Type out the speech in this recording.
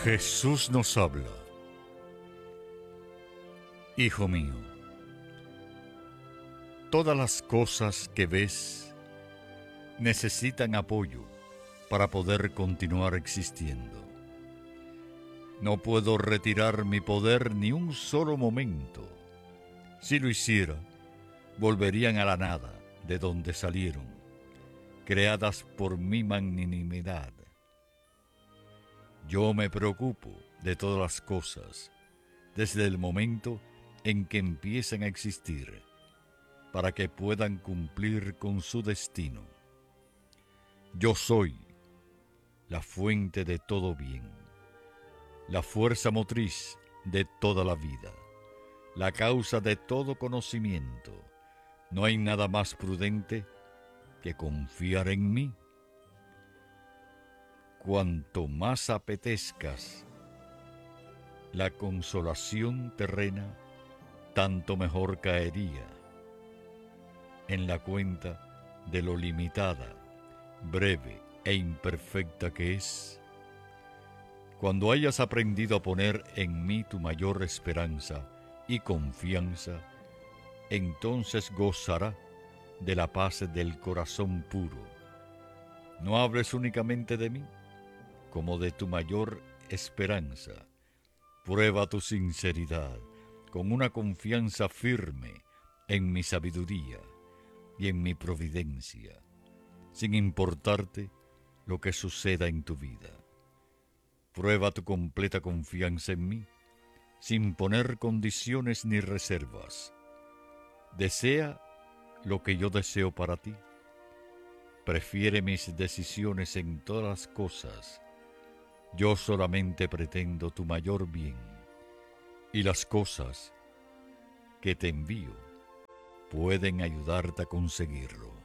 Jesús nos habla. Hijo mío, todas las cosas que ves necesitan apoyo para poder continuar existiendo. No puedo retirar mi poder ni un solo momento. Si lo hiciera, volverían a la nada de donde salieron, creadas por mi magnanimidad. Yo me preocupo de todas las cosas desde el momento en que empiezan a existir, para que puedan cumplir con su destino. Yo soy la fuente de todo bien, la fuerza motriz de toda la vida, la causa de todo conocimiento. No hay nada más prudente que confiar en mí. Cuanto más apetezcas la consolación terrena, tanto mejor caería en la cuenta de lo limitada, breve e imperfecta que es. Cuando hayas aprendido a poner en mí tu mayor esperanza y confianza, entonces gozará de la paz del corazón puro. No hables únicamente de mí, como de tu mayor esperanza. Prueba tu sinceridad con una confianza firme en mi sabiduría y en mi providencia, sin importarte lo que suceda en tu vida. Prueba tu completa confianza en mí, sin poner condiciones ni reservas. Desea lo que yo deseo para ti. Prefiere mis decisiones en todas las cosas. Yo solamente pretendo tu mayor bien, y las cosas que te envío pueden ayudarte a conseguirlo.